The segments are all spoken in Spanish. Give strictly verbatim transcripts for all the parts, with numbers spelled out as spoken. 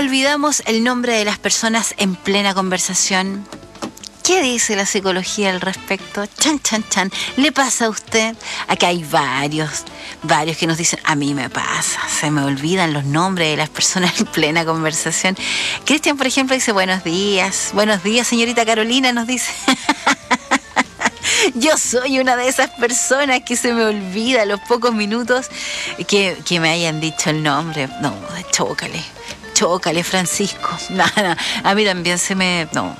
olvidamos el nombre de las personas en plena conversación. ¿Qué dice la psicología al respecto? Chan, chan, chan. ¿Le pasa a usted? Acá hay varios, varios que nos dicen, a mí me pasa, se me olvidan los nombres de las personas en plena conversación. Cristian, por ejemplo, dice, buenos días. Buenos días, señorita Carolina, nos dice. Yo soy una de esas personas que se me olvida a los pocos minutos que, que me hayan dicho el nombre. No, chócale, chócale, Francisco. No, no, a mí también se me... No.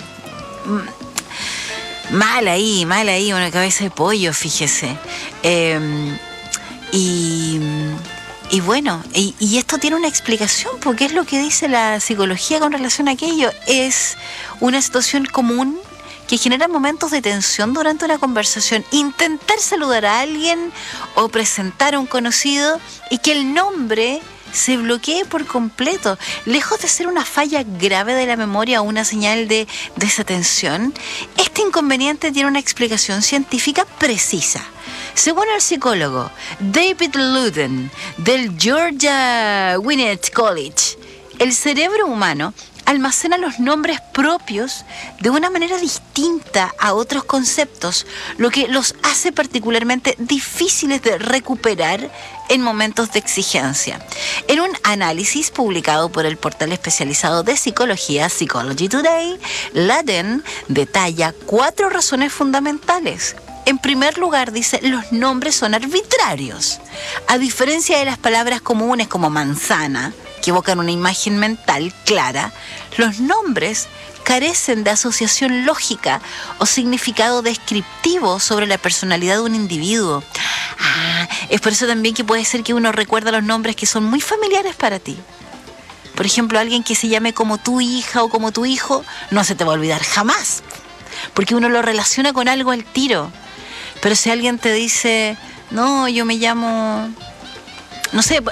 Mal ahí, mal ahí, una cabeza de pollo, fíjese. Eh, y, y bueno, y, y esto tiene una explicación, porque es lo que dice la psicología con relación a aquello. Es una situación común que genera momentos de tensión durante una conversación. Intentar saludar a alguien o presentar a un conocido y que el nombre se bloquee por completo. Lejos de ser una falla grave de la memoria o una señal de desatención, este inconveniente tiene una explicación científica precisa. Según el psicólogo David Luden del Georgia Gwinnett College, el cerebro humano almacena los nombres propios de una manera distinta a otros conceptos, lo que los hace particularmente difíciles de recuperar en momentos de exigencia. En un análisis publicado por el portal especializado de psicología Psychology Today, Luden detalla cuatro razones fundamentales. En primer lugar, dice, los nombres son arbitrarios. A diferencia de las palabras comunes como manzana, que evocan una imagen mental clara, los nombres carecen de asociación lógica o significado descriptivo sobre la personalidad de un individuo. Ah, es por eso también que puede ser que uno recuerda los nombres que son muy familiares para ti. Por ejemplo, alguien que se llame como tu hija o como tu hijo, no se te va a olvidar jamás, porque uno lo relaciona con algo al tiro. Pero si alguien te dice, no, yo me llamo... No sé,